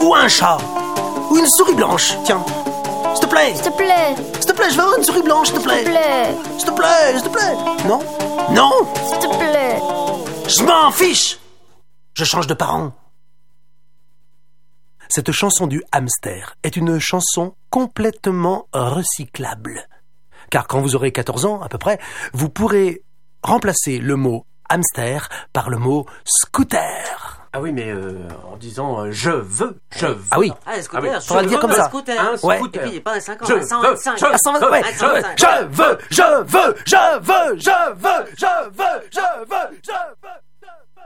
Ou un chat. Ou une souris blanche, tiens. S'il te plaît. S'il te plaît. S'il te plaît, je veux avoir une souris blanche, s'il te plaît. S'il te plaît. S'il te plaît, s'il te plaît. Non. Non. S'il te plaît. Je m'en fiche. Je change de parent. Cette chanson du hamster est une chanson complètement recyclable. Car quand vous aurez 14 ans, à peu près, vous pourrez remplacer le mot hamster par le mot scooter. Ah oui, mais en disant je veux. Ah oui. Ah, un scooter. Faudra le dire comme ça. Un Ouais. scooter. Et puis, pas un 50, Je un 125. veux, Ah, 120, ouais. Je veux, je veux, je veux, je veux, je veux, je veux, je veux, je veux.